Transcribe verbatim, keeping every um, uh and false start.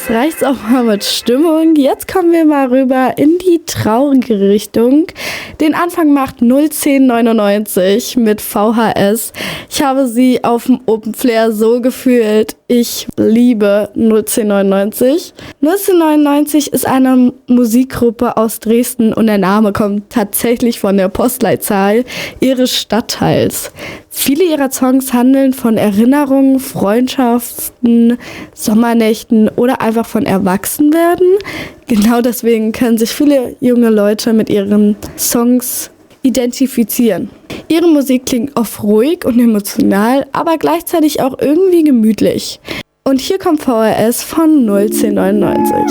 jetzt reicht's auch mal mit Stimmung. Jetzt kommen wir mal rüber in die traurige Richtung. Den Anfang macht null zehn neunundneunzig mit V H S. Ich habe sie auf dem Open Flair so gefühlt. Ich liebe null zehn neunundneunzig. null zehn neunundneunzig ist eine Musikgruppe aus Dresden und der Name kommt tatsächlich von der Postleitzahl ihres Stadtteils. Viele ihrer Songs handeln von Erinnerungen, Freundschaften, Sommernächten oder einfach von Erwachsenwerden. Genau deswegen können sich viele junge Leute mit ihren Songs identifizieren. Ihre Musik klingt oft ruhig und emotional, aber gleichzeitig auch irgendwie gemütlich. Und hier kommt V H S von null zehn neunundneunzig.